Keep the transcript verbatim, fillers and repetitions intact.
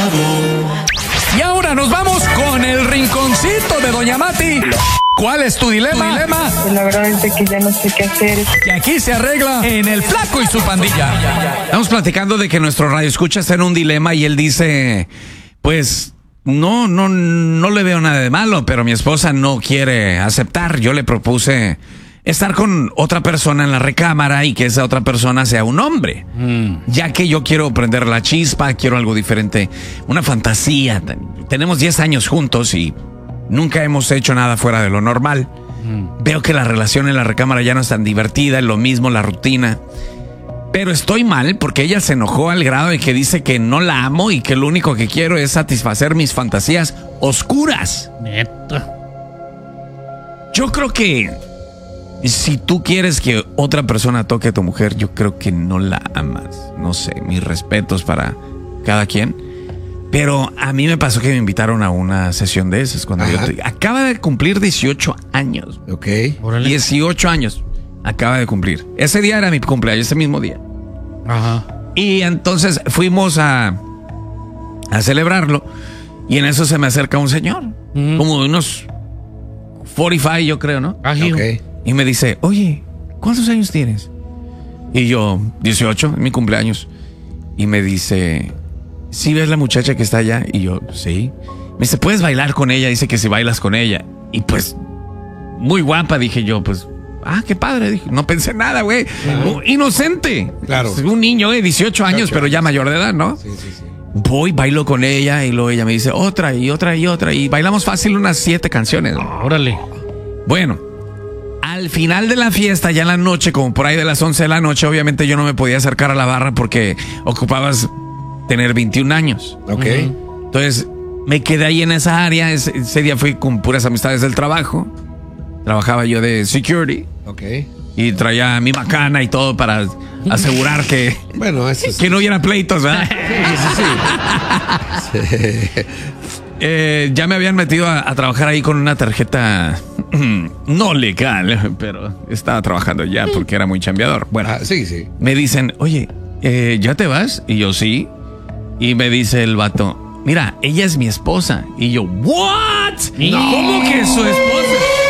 Y ahora nos vamos con el rinconcito de Doña Mati. ¿Cuál es tu dilema? ¿Tu dilema? Pues la verdad es que ya no sé qué hacer. Que aquí se arregla en El Flaco y su pandilla. Estamos platicando de que nuestro radioescucha está en un dilema y él dice, pues, no, no, no le veo nada de malo, pero mi esposa no quiere aceptar. Yo le propuse estar con otra persona en la recámara y que esa otra persona sea un hombre. Mm. Ya que yo quiero prender la chispa, quiero algo diferente, una fantasía. Tenemos diez años juntos y nunca hemos hecho nada fuera de lo normal. Mm. Veo que la relación en la recámara ya no es tan divertida, es lo mismo, la rutina. Pero estoy mal porque ella se enojó al grado de que dice que no la amo y que lo único que quiero es satisfacer mis fantasías oscuras. Neta. Yo creo que si tú quieres que otra persona toque a tu mujer, yo creo que no la amas. No sé, mis respetos para cada quien. Pero a mí me pasó que me invitaron a una sesión de esas cuando yo te, acaba de cumplir dieciocho años. Ok. Órale. dieciocho años acaba de cumplir. Ese día era mi cumpleaños, ese mismo día. Ajá. Y entonces fuimos a, a celebrarlo. Y en eso se me acerca un señor. Mm. Como de unos cuarenta y cinco, yo creo, ¿no? Ají. Ok. Y me dice, oye, ¿cuántos años tienes? Y yo, dieciocho, es mi cumpleaños. Y me dice, ¿sí ves la muchacha que está allá? Y yo, sí. Me dice, ¿puedes bailar con ella? Dice que si bailas con ella. Y pues, muy guapa, dije yo, pues, ah, qué padre. Dije, no pensé nada, güey. Uh-huh. Inocente. Claro. Un niño, eh, dieciocho años, pero ya mayor de edad, ¿no? Sí, sí, sí. Voy, bailo con ella y luego ella me dice, otra y otra y otra. Y bailamos fácil unas siete canciones. ¿No? Órale. Bueno. Al final de la fiesta, ya en la noche, como por ahí de las once de la noche, obviamente yo no me podía acercar a la barra porque ocupabas tener veintiún años. Ok. Uh-huh. Entonces, me quedé ahí en esa área. Ese, ese día fui con puras amistades del trabajo. Trabajaba yo de security. Ok. Y traía mi macana y todo para asegurar que, bueno, eso es... que no hubiera pleitos, ¿verdad? Sí, sí, sí. eh, ya me habían metido a, a trabajar ahí con una tarjeta no legal, pero estaba trabajando ya porque era muy chambeador. Bueno, ah, sí, sí. Me dicen, oye, eh, ¿ya te vas? Y yo, sí. Y me dice el vato, mira, ella es mi esposa. Y yo, ¿what? No. ¿Cómo que su esposa?